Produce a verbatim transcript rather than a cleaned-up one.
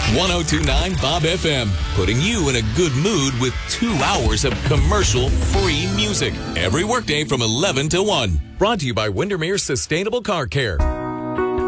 ten twenty-nine Bob F M, putting you in a good mood with two hours of commercial-free music every workday from eleven to one. Brought to you by Windermere Sustainable Car Care.